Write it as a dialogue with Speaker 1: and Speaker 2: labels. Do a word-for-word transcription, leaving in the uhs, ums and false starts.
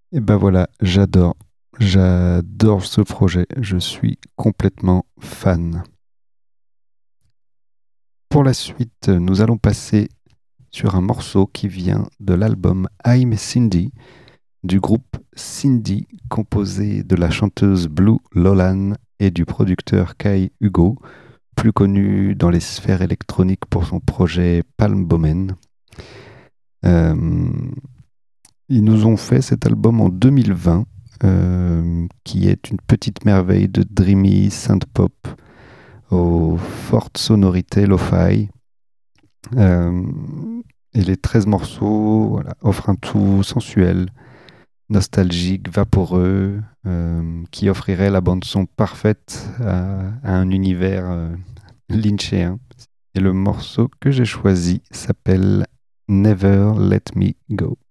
Speaker 1: Et ben voilà, j'adore. J'adore ce projet. Je suis complètement fan. Pour la suite, nous allons passer sur un morceau qui vient de l'album I'm Cindy du groupe Cindy, composé de la chanteuse Blue Lolan et du producteur Kai Hugo, plus connu dans les sphères électroniques pour son projet Palm Bomen. Euh, ils nous ont fait cet album en deux mille vingt, euh, qui est une petite merveille de dreamy synth-pop aux fortes sonorités lo-fi. Euh, et les treize morceaux voilà, offrent un tout sensuel, nostalgique, vaporeux, euh, qui offrirait la bande-son parfaite à, à un univers euh, lynchéen. Et le morceau que j'ai choisi s'appelle Never Let Me Go.